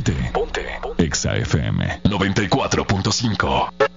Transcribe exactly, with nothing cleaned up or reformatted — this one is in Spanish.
Ponte. Ponte. Exa F M noventa y cuatro punto cinco.